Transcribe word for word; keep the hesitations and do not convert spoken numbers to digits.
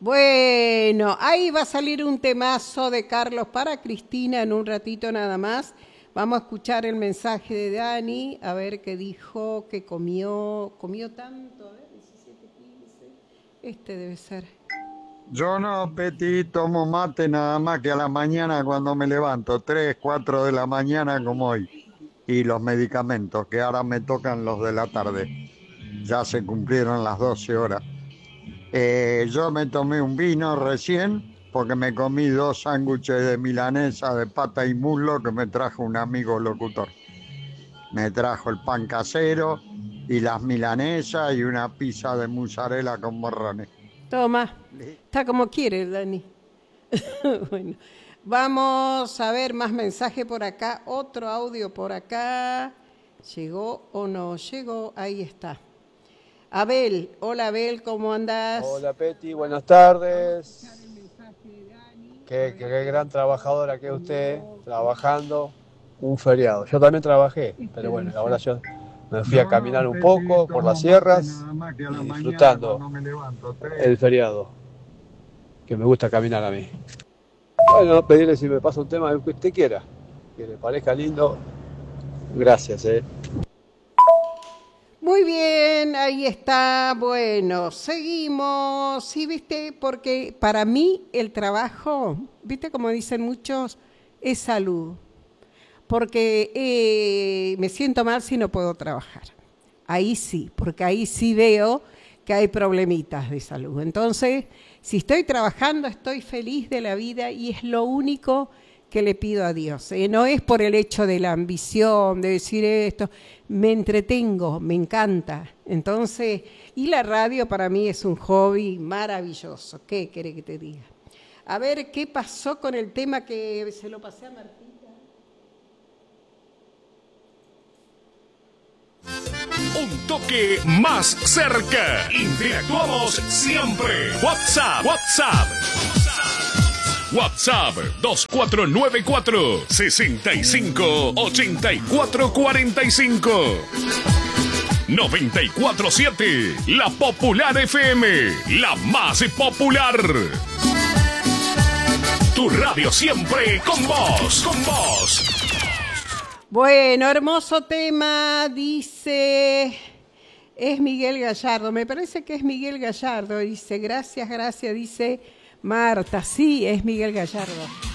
Bueno, ahí va a salir un temazo de Carlos para Cristina en un ratito nada más. Vamos a escuchar el mensaje de Dani, a ver qué dijo, que comió, comió tanto, a ver, diecisiete, quince, este debe ser. Yo no, Peti, tomo mate nada más que a la mañana cuando me levanto, tres, cuatro de la mañana como hoy. Y los medicamentos, que ahora me tocan los de la tarde. Ya se cumplieron las doce horas. Eh, yo me tomé un vino recién porque me comí dos sándwiches de milanesa de pata y muslo que me trajo un amigo locutor. Me trajo el pan casero y las milanesas y una pizza de mozzarella con morrones. Toma, está como quiere, Dani. Bueno, vamos a ver más mensaje por acá, otro audio por acá. ¿Llegó o no llegó? Ahí está. Abel, hola Abel, ¿cómo andás? Hola Peti, buenas tardes. Qué, qué, qué gran trabajadora que es usted, trabajando un feriado. Yo también trabajé, pero bueno, ahora yo me fui a caminar un poco por las sierras y disfrutando el feriado, que me gusta caminar a mí. Bueno, pedirle si me pasa un tema que usted quiera, que le parezca lindo. Gracias, eh. Muy bien, ahí está. Bueno, seguimos. Sí, viste, porque para mí el trabajo, viste como dicen muchos, es salud. Porque eh, me siento mal si no puedo trabajar. Ahí sí, porque ahí sí veo que hay problemitas de salud. Entonces, si estoy trabajando, estoy feliz de la vida y es lo único que le pido a Dios. ¿eh? No es por el hecho de la ambición, de decir esto, me entretengo, me encanta. Entonces, y la radio para mí es un hobby maravilloso. ¿Qué querés que te diga? A ver, ¿qué pasó con el tema que se lo pasé a Martita? Un toque más cerca. Interactuamos siempre. WhatsApp, WhatsApp. WhatsApp dos cuatro nueve cuatro, seis cinco, ocho cuatro cuatro cinco. noventa y cuatro siete, La Popular F M, la más popular. Tu radio siempre con vos, con vos. Bueno, hermoso tema, dice, es Miguel Gallardo, me parece que es Miguel Gallardo, dice, gracias, gracias, dice Marta, sí, es Miguel Gallardo.